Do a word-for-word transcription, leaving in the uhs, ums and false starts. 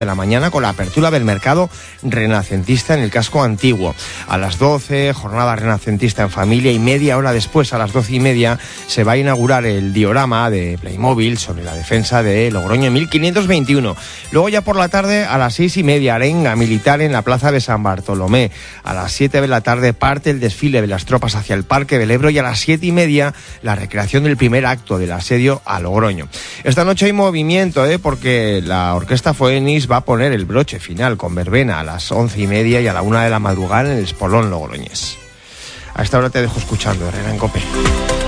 de la mañana con la apertura del mercado renacentista en el casco antiguo. A las doce, jornada renacentista en familia, y media hora después, a las doce y media, se va a inaugurar el diorama de Playmobil sobre la defensa de Logroño en mil quinientos veintiuno. Luego ya por la tarde, a las seis y media, arenga militar en la plaza de San Bartolomé. A las siete de la tarde parte el desfile de las tropas hacia el Parque del Ebro, y a las siete y media la recreación del primer acto del asedio a Logroño. Esta noche hay movimiento, ¿eh? porque la orquesta Phoenix va a poner el broche final con verbena a las once y media y a la una de la madrugada en el Espolón logroñés. A esta hora te dejo escuchando Herrera en COPE.